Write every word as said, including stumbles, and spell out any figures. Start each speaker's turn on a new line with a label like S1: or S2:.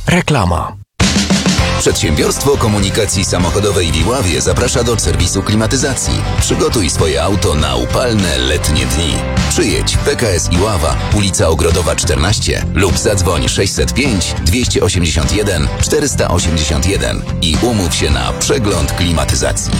S1: Reklama.
S2: Przedsiębiorstwo Komunikacji Samochodowej w Iławie zaprasza do serwisu klimatyzacji. Przygotuj swoje auto na upalne letnie dni. Przyjedź P K S Iława, ulica Ogrodowa czternaście lub zadzwoń sześćset pięć dwieście osiemdziesiąt jeden czterysta osiemdziesiąt jeden i umów się na przegląd klimatyzacji.